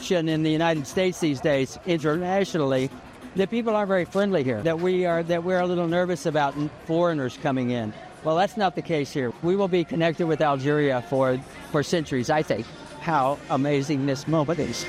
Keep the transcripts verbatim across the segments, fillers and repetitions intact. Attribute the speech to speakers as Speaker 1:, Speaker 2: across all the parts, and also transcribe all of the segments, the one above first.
Speaker 1: perception in the United States these days, internationally, that people aren't very friendly here, that we are that we're a little nervous about foreigners coming in. Well, that's not the case here. We will be connected with Algeria for, for centuries, I think. How amazing this moment is.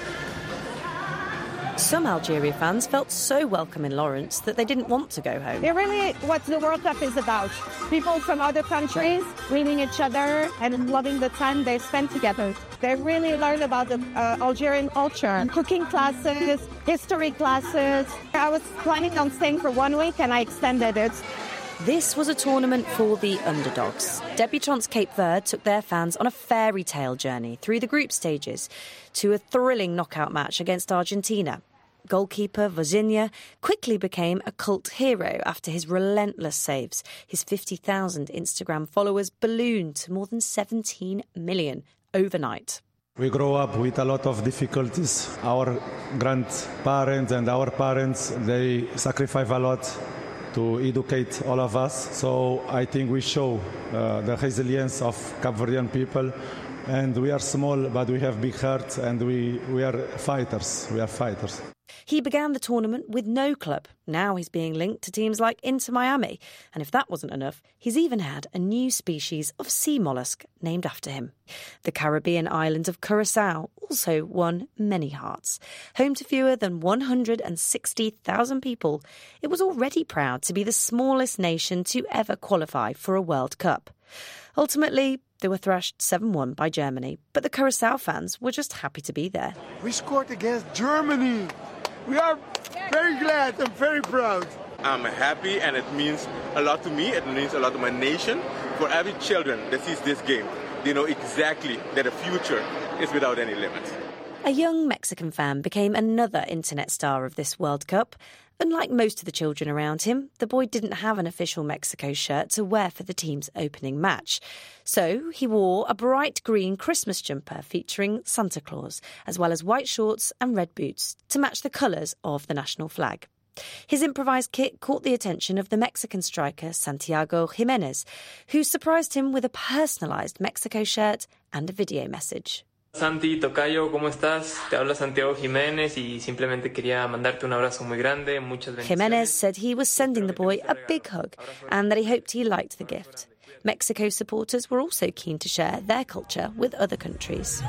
Speaker 2: Some Algeria fans felt so welcome in Lawrence that they didn't want to go home.
Speaker 3: They're really what the World Cup is about. People from other countries meeting each other and loving the time they spend together. They really learned about the uh, Algerian culture, cooking classes, history classes. I was planning on staying for one week and I extended it.
Speaker 2: This was a tournament for the underdogs. Debutantes Cape Verde took their fans on a fairy tale journey through the group stages to a thrilling knockout match against Argentina. Goalkeeper Vozinha quickly became a cult hero after his relentless saves. His fifty thousand Instagram followers ballooned to more than seventeen million overnight.
Speaker 4: We grow up with a lot of difficulties. Our grandparents and our parents, they sacrifice a lot to educate all of us. So I think we show uh, the resilience of Cape Verdean people. And we are small, but we have big hearts, and we, we are fighters. We are fighters.
Speaker 2: He began the tournament with no club. Now he's being linked to teams like Inter Miami. And if that wasn't enough, he's even had a new species of sea mollusk named after him. The Caribbean island of Curacao also won many hearts. Home to fewer than one hundred sixty thousand people, it was already proud to be the smallest nation to ever qualify for a World Cup. Ultimately, they were thrashed seven one by Germany, but the Curacao fans were just happy to be there.
Speaker 5: We scored against Germany. We are very glad and very proud.
Speaker 6: I'm happy, and it means a lot to me. It means a lot to my nation. For every children that sees this game, they know exactly that the future is without any limits.
Speaker 2: A young Mexican fan became another internet star of this World Cup. Unlike most of the children around him, the boy didn't have an official Mexico shirt to wear for the team's opening match. So he wore a bright green Christmas jumper featuring Santa Claus, as well as white shorts and red boots to match the colours of the national flag. His improvised kit caught the attention of the Mexican striker Santiago Jimenez, who surprised him with a personalised Mexico shirt and a video message.
Speaker 7: Santi, tocayo, ¿cómo estás? Te habla Santiago Jiménez y simplemente quería mandarte un abrazo muy grande, muchas bendiciones.
Speaker 2: Jiménez said he was sending the boy a big hug and that he hoped he liked the gift. Mexico supporters were also keen to share their culture with other countries.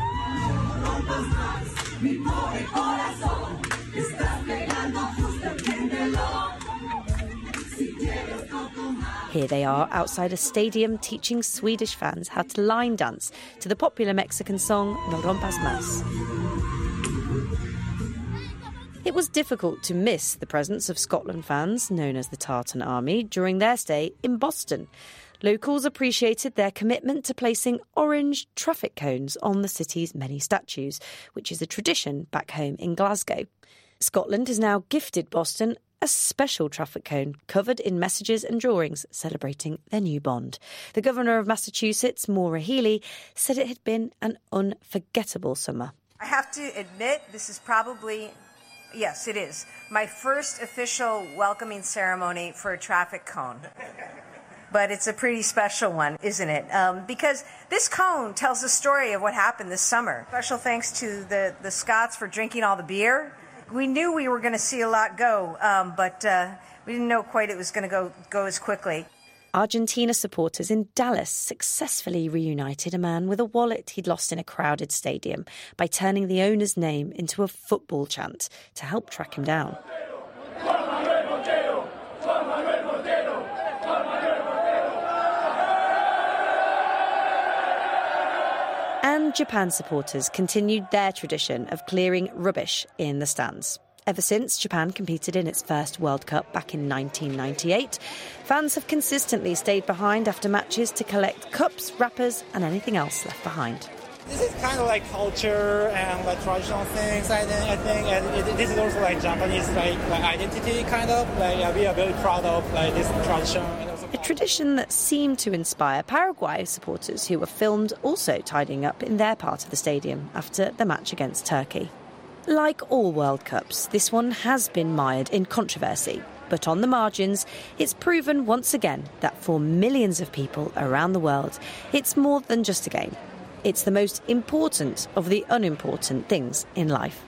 Speaker 2: Here they are outside a stadium teaching Swedish fans how to line dance to the popular Mexican song No Rompas Más. It was difficult to miss the presence of Scotland fans, known as the Tartan Army, during their stay in Boston. Locals appreciated their commitment to placing orange traffic cones on the city's many statues, which is a tradition back home in Glasgow. Scotland has now gifted Boston a special traffic cone covered in messages and drawings celebrating their new bond. The Governor of Massachusetts, Maura Healey, said it had been an unforgettable summer.
Speaker 8: I have to admit, this is probably, yes, it is, my first official welcoming ceremony for a traffic cone. But it's a pretty special one, isn't it? Um, because this cone tells the story of what happened this summer. Special thanks to the, the Scots for drinking all the beer. We knew we were going to see a lot go, um, but uh, we didn't know quite it was going to go go as quickly.
Speaker 2: Argentina supporters in Dallas successfully reunited a man with a wallet he'd lost in a crowded stadium by turning the owner's name into a football chant to help track him down. And Japan supporters continued their tradition of clearing rubbish in the stands. Ever since Japan competed in its first World Cup back in nineteen ninety-eight, fans have consistently stayed behind after matches to collect cups, wrappers and anything else left behind.
Speaker 9: This is kind of like culture and like traditional things, I think, I think. and it, this is also like Japanese like, like identity, kind of. Like yeah, we are very proud of like this tradition.
Speaker 2: A tradition that seemed to inspire Paraguay supporters who were filmed also tidying up in their part of the stadium after the match against Turkey. Like all World Cups, this one has been mired in controversy. But on the margins, it's proven once again that for millions of people around the world, it's more than just a game. It's the most important of the unimportant things in life.